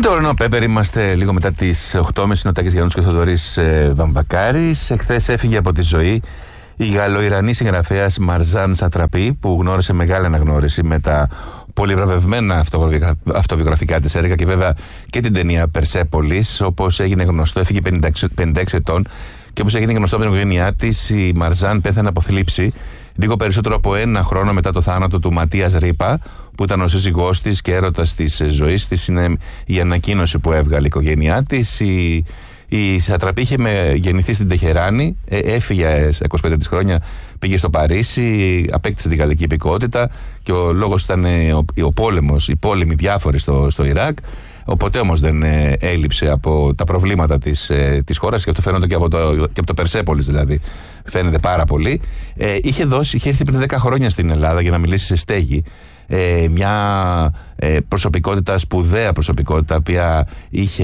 Στο Ρενό Πέπερ είμαστε λίγο μετά τις 8.30. Νοτάκης Γιαννούς και Θοδωρής Βαμβακάρης. Εχθές έφυγε από τη ζωή η Γαλλοϊρανή συγγραφέας Μαρζάν Σατραπή, που γνώρισε μεγάλη αναγνώριση με τα πολυβραβευμένα αυτοβιογραφικά της έργα και βέβαια και την ταινία Περσέπολης. Όπως έγινε γνωστό, έφυγε 56 ετών και όπως έγινε γνωστό από την οικογένειά της, η Μαρζάν πέθανε από θλίψη λίγο περισσότερο από ένα χρόνο μετά το θάνατο του Ματίας Ρίπα, που ήταν ο σύζυγός της και έρωτας της ζωής της. Είναι η ανακοίνωση που έβγαλε η οικογένειά της. Η Σατραπή είχε γεννηθεί στην Τεχεράνη, έφυγε σε 25 της χρόνια, πήγε στο Παρίσι, απέκτησε την γαλλική υπηκότητα και ο λόγος ήταν ο πόλεμος, οι πόλεμοι διάφοροι στο Ιράκ. Οπότε όμως δεν έλειψε από τα προβλήματα της χώρας, και αυτό φαίνεται και από το Περσέπολης, δηλαδή φαίνεται πάρα πολύ. Είχε έρθει πριν 10 χρόνια στην Ελλάδα για να μιλήσει σε στέγη. Μια προσωπικότητα, σπουδαία προσωπικότητα, οποία είχε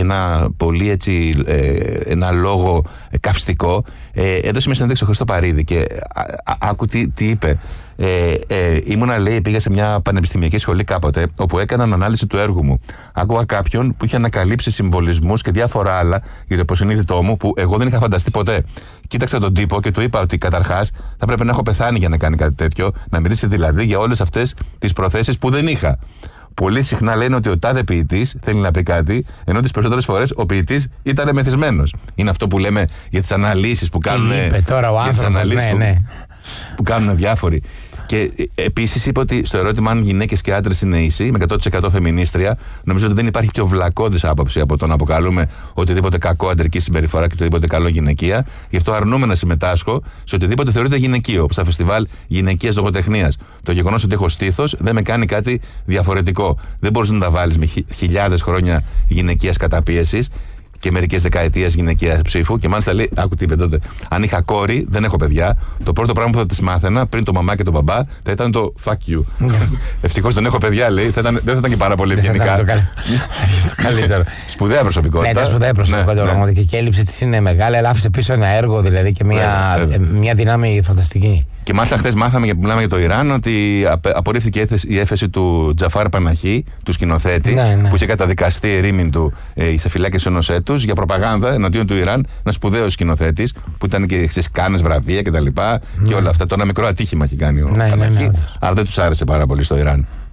ένα λόγο καυστικό. Έδωσε μια συνέντευξη στο Χρήστο Παρίδη και άκου τι είπε. Πήγα σε μια πανεπιστημιακή σχολή κάποτε, όπου έκαναν ανάλυση του έργου μου. Άκουγα κάποιον που είχε ανακαλύψει συμβολισμούς και διάφορα άλλα για το υποσυνείδητό μου που εγώ δεν είχα φανταστεί ποτέ. Κοίταξα τον τύπο και του είπα ότι καταρχάς θα πρέπει να έχω πεθάνει για να κάνει κάτι τέτοιο, να μιλήσει δηλαδή για όλες αυτές τις προθέσεις που δεν είχα. Πολύ συχνά λένε ότι ο τάδε ποιητής θέλει να πει κάτι, ενώ τις περισσότερες φορές ο ποιητής ήταν μεθυσμένος. Είναι αυτό που λέμε για τις αναλύσεις που κάνουν. Είπε τώρα ο άνθρωπος, που κάνουν διάφοροι. Και επίσης είπε ότι στο ερώτημα αν γυναίκες και άντρες είναι ίσοι, με 100% φεμινίστρια, νομίζω ότι δεν υπάρχει πιο βλακώδης άποψη από το να αποκαλούμε οτιδήποτε κακό αντρική συμπεριφορά και οτιδήποτε καλό γυναικεία. Γι' αυτό αρνούμε να συμμετάσχω σε οτιδήποτε θεωρείται γυναικείο, όπως στα φεστιβάλ γυναικείας λογοτεχνίας. Το γεγονός ότι έχω στήθος δεν με κάνει κάτι διαφορετικό. Δεν μπορείς να τα βάλεις με χιλιάδες χρόνια γυναικείας καταπίεσης και μερικές δεκαετίες γυναικείας ψήφου. Και μάλιστα λέει, άκου τι είπε τότε: αν είχα κόρη, δεν έχω παιδιά, το πρώτο πράγμα που θα της μάθαινα πριν το μαμά και τον μπαμπά θα ήταν το fuck you. Ευτυχώς δεν έχω παιδιά, λέει, δεν θα ήταν και πάρα πολύ ευγενικά. Το καλύτερο. Σπουδαία προσωπικότητα. Ναι, σπουδαία προσωπικότητα. Πραγματικά και η έλλειψη της είναι μεγάλη, αλλά άφησε πίσω ένα έργο, δηλαδή, και μια δύναμη φανταστική. Και μάλιστα χθες μάθαμε, που μιλάμε για το Ιράν, ότι απορρίφθηκε η έφεση του Τζαφάρ Παναχή, του σκηνοθέτη, που είχε καταδικαστεί ερήμην του σε φυλάκιση ενός έτους για προπαγάνδα εναντίον του Ιράν. Ένας σπουδαίος σκηνοθέτης που ήταν και στις Κάνες βραβεία κτλ. Και όλα αυτά. Το ένα μικρό ατύχημα έχει κάνει ο Παναχή, αλλά δεν τους άρεσε πάρα πολύ στο Ιράν.